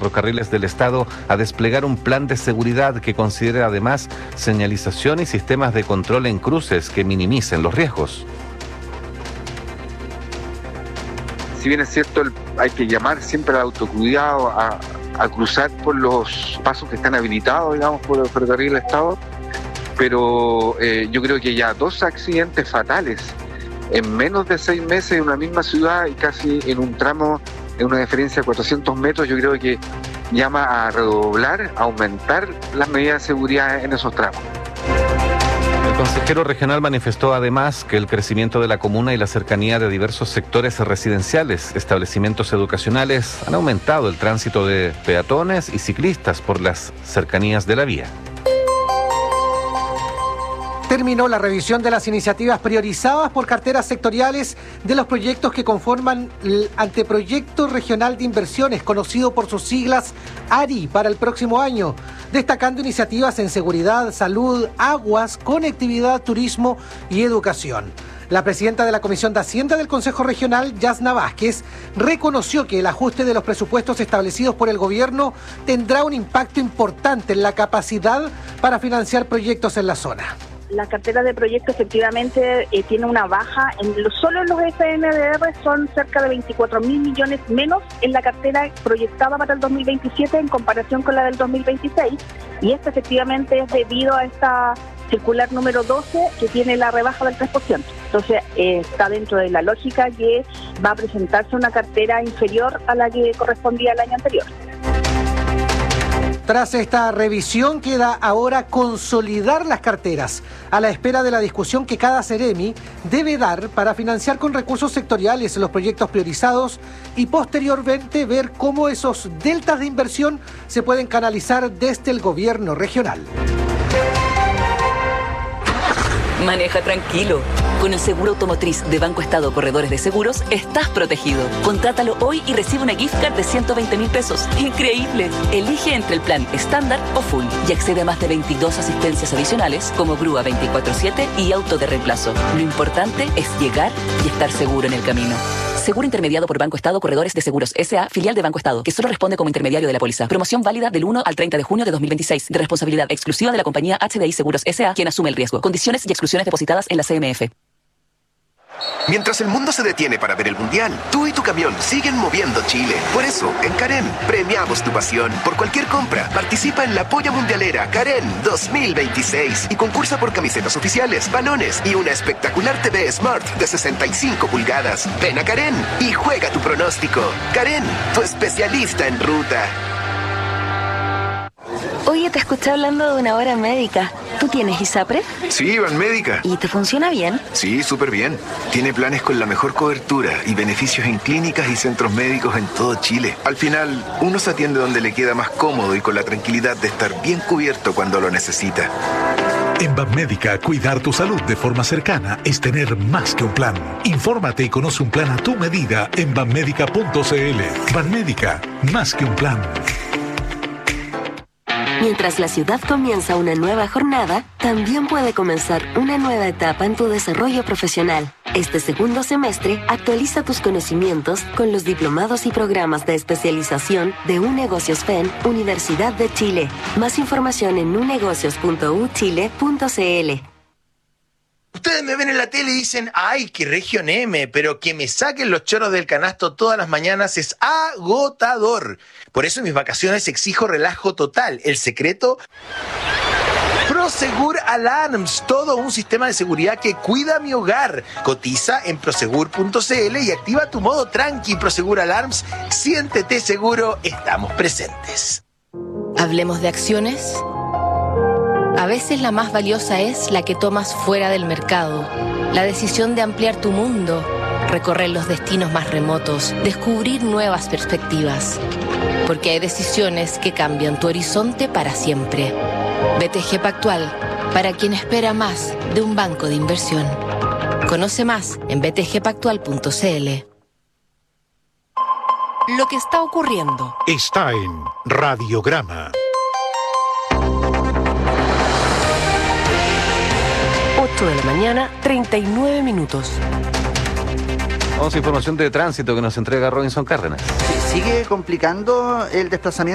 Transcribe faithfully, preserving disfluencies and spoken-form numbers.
Ferrocarriles del Estado a desplegar un plan de seguridad que considere además señalización y sistemas de control en cruces que minimicen los riesgos. Si bien es cierto, hay que llamar siempre al autocuidado, a, a cruzar por los pasos que están habilitados, digamos, por el Ferrocarril del Estado, pero eh, yo creo que ya dos accidentes fatales en menos de seis meses en una misma ciudad y casi en un tramo, en una diferencia de cuatrocientos metros, yo creo que llama a redoblar, a aumentar las medidas de seguridad en esos tramos. El consejero regional manifestó además que el crecimiento de la comuna y la cercanía de diversos sectores residenciales, establecimientos educacionales, han aumentado el tránsito de peatones y ciclistas por las cercanías de la vía. Terminó la revisión de las iniciativas priorizadas por carteras sectoriales de los proyectos que conforman el Anteproyecto Regional de Inversiones, conocido por sus siglas A R I, para el próximo año, destacando iniciativas en seguridad, salud, aguas, conectividad, turismo y educación. La presidenta de la Comisión de Hacienda del Consejo Regional, Yasna Vázquez, reconoció que el ajuste de los presupuestos establecidos por el gobierno tendrá un impacto importante en la capacidad para financiar proyectos en la zona. La cartera de proyectos efectivamente eh, tiene una baja, en lo, solo en los F N D R son cerca de veinticuatro mil millones menos en la cartera proyectada para el dos mil veintisiete en comparación con la del dos mil veintiséis, y esto efectivamente es debido a esta circular número doce que tiene la rebaja del tres por ciento. Entonces eh, está dentro de la lógica que va a presentarse una cartera inferior a la que correspondía al año anterior. Tras esta revisión queda ahora consolidar las carteras, a la espera de la discusión que cada Ceremi debe dar para financiar con recursos sectoriales los proyectos priorizados y posteriormente ver cómo esos deltas de inversión se pueden canalizar desde el gobierno regional. Maneja tranquilo. Con el seguro automotriz de Banco Estado Corredores de Seguros, estás protegido. Contrátalo hoy y recibe una gift card de ciento veinte mil pesos. ¡Increíble! Elige entre el plan estándar o full y accede a más de veintidós asistencias adicionales como grúa veinticuatro siete y auto de reemplazo. Lo importante es llegar y estar seguro en el camino. Seguro intermediado por Banco Estado Corredores de Seguros S A, filial de Banco Estado, que solo responde como intermediario de la póliza. Promoción válida del uno al treinta de junio de dos mil veintiséis, de responsabilidad exclusiva de la compañía H D I Seguros S A, quien asume el riesgo. Condiciones y exclusiones depositadas en la C M F. Mientras el mundo se detiene para ver el Mundial, tú y tu camión siguen moviendo Chile. Por eso, en Karen, premiamos tu pasión. Por cualquier compra, participa en la Polla Mundialera Karen dos mil veintiséis y concursa por camisetas oficiales, balones y una espectacular T V Smart de sesenta y cinco pulgadas. Ven a Karen y juega tu pronóstico. Karen, tu especialista en ruta. Oye, te escuché hablando de una hora médica. ¿Tú tienes ISAPRE? Sí, Banmédica. ¿Y te funciona bien? Sí, súper bien. Tiene planes con la mejor cobertura y beneficios en clínicas y centros médicos en todo Chile. Al final, uno se atiende donde le queda más cómodo y con la tranquilidad de estar bien cubierto cuando lo necesita. En Banmédica, cuidar tu salud de forma cercana es tener más que un plan. Infórmate y conoce un plan a tu medida en banmédica punto c l. Banmédica, más que un plan. Mientras la ciudad comienza una nueva jornada, también puede comenzar una nueva etapa en tu desarrollo profesional. Este segundo semestre, actualiza tus conocimientos con los diplomados y programas de especialización de UNegocios F E N, Universidad de Chile. Más información en unegocios punto u chile punto c l. Ustedes me ven en la tele y dicen, ay, qué región M, pero que me saquen los choros del canasto todas las mañanas es agotador. Por eso en mis vacaciones exijo relajo total. El secreto, Prosegur Alarms, todo un sistema de seguridad que cuida mi hogar. Cotiza en prosegur punto c l y activa tu modo tranqui. Prosegur Alarms, siéntete seguro, estamos presentes. Hablemos de acciones. A veces la más valiosa es la que tomas fuera del mercado. La decisión de ampliar tu mundo, recorrer los destinos más remotos, descubrir nuevas perspectivas. Porque hay decisiones que cambian tu horizonte para siempre. B T G Pactual, para quien espera más de un banco de inversión. Conoce más en b t g pactual punto c l. Lo que está ocurriendo está en Radiograma. ocho de la mañana, treinta y nueve minutos. Vamos a información de tránsito que nos entrega Robinson Cárdenas. Sigue complicando el desplazamiento